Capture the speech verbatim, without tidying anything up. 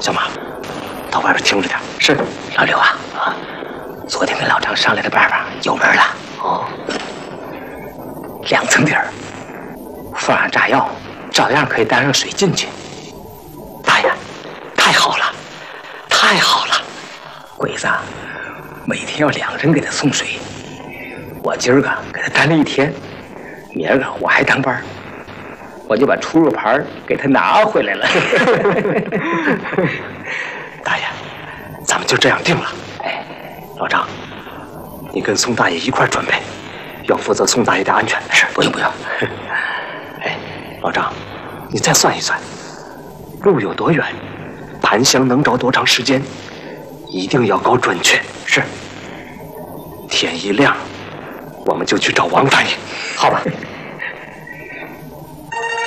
小马，到外边听着点。是，老刘啊啊，昨天跟老张商量的办法有门了。哦，两层底儿，放上炸药，照样可以带上水进去。大爷，太好了，太好了！鬼子啊，每天要两人给他送水，我今儿个给他担了一天，明儿个我还当班，我就把出入牌给他拿回来了。大爷，咱们就这样定了。哎，老张，你跟宋大爷一块准备，要负责宋大爷的安全。是，不用不用。哎，老张，你再算一算，路有多远，檀香能着多长时间，一定要搞准确。是。天一亮，我们就去找王大爷。好吧。